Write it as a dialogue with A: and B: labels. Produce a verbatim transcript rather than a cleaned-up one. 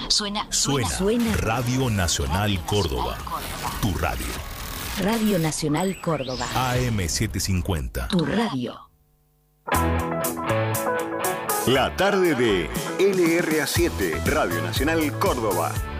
A: Suena,
B: Suena.
A: suena.
B: Radio Nacional Córdoba. Tu radio.
A: Radio Nacional Córdoba.
B: A M setecientos cincuenta.
A: Tu radio.
C: La tarde de L R A siete, Radio Nacional Córdoba.